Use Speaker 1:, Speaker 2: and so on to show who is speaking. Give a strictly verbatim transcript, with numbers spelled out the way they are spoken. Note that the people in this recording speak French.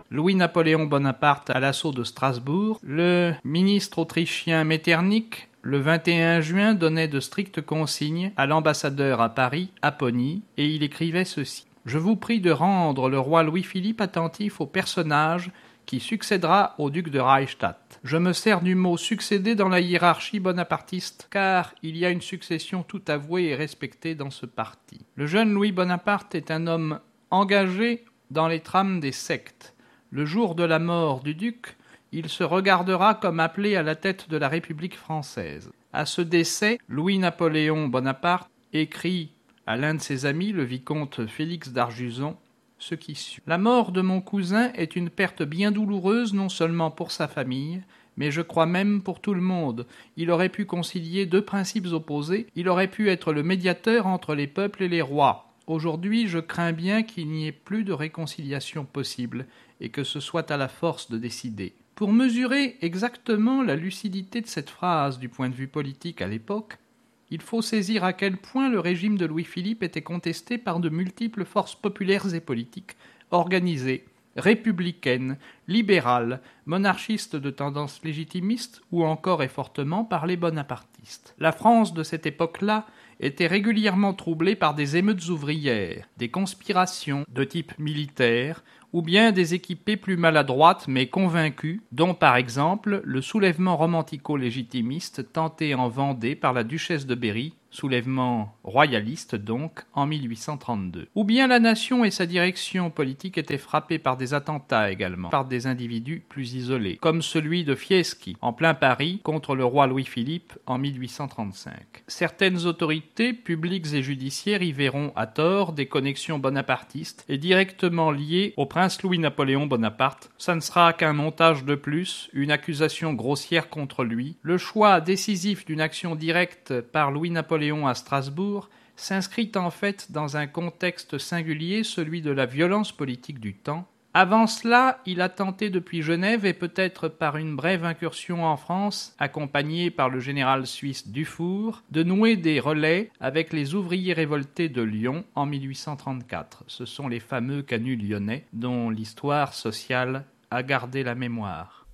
Speaker 1: Louis-Napoléon Bonaparte à l'assaut de Strasbourg, le ministre autrichien Metternich, le vingt et un juin, donnait de strictes consignes à l'ambassadeur à Paris, Apponyi, et il écrivait ceci. « Je vous prie de rendre le roi Louis-Philippe attentif au personnage qui succédera au duc de Reichstadt. Je me sers du mot « succéder » dans la hiérarchie bonapartiste, car il y a une succession tout avouée et respectée dans ce parti. Le jeune Louis Bonaparte est un homme engagé dans les trames des sectes. Le jour de la mort du duc, il se regardera comme appelé à la tête de la République française. À ce décès, Louis-Napoléon Bonaparte écrit à l'un de ses amis, le vicomte Félix d'Arjuson, ce qui suit. « La mort de mon cousin est une perte bien douloureuse non seulement pour sa famille, mais je crois même pour tout le monde. Il aurait pu concilier deux principes opposés, il aurait pu être le médiateur entre les peuples et les rois. Aujourd'hui, je crains bien qu'il n'y ait plus de réconciliation possible, et que ce soit à la force de décider. » Pour mesurer exactement la lucidité de cette phrase du point de vue politique à l'époque, il faut saisir à quel point le régime de Louis-Philippe était contesté par de multiples forces populaires et politiques, organisées, républicaines, libérales, monarchistes de tendance légitimiste ou encore et fortement par les bonapartistes. La France de cette époque-là était régulièrement troublée par des émeutes ouvrières, des conspirations de type militaire, ou bien des équipées plus maladroites mais convaincues, dont par exemple le soulèvement romantico-légitimiste tenté en Vendée par la duchesse de Berry, soulèvement royaliste donc, en mille huit cent trente-deux. Ou bien la nation et sa direction politique étaient frappées par des attentats également, par des individus plus isolés, comme celui de Fieschi, en plein Paris, contre le roi Louis-Philippe en mille huit cent trente-cinq. Certaines autorités, publiques et judiciaires, y verront à tort des connexions bonapartistes et directement liées au prince Louis-Napoléon Bonaparte. Ça ne sera qu'un montage de plus, une accusation grossière contre lui. Le choix décisif d'une action directe par Louis-Napoléon à Strasbourg s'inscrit en fait dans un contexte singulier, celui de la violence politique du temps. Avant cela, il a tenté depuis Genève et peut-être par une brève incursion en France, accompagné par le général suisse Dufour, de nouer des relais avec les ouvriers révoltés de Lyon en mille huit cent trente-quatre. Ce sont les fameux canuts lyonnais dont l'histoire sociale a gardé la mémoire.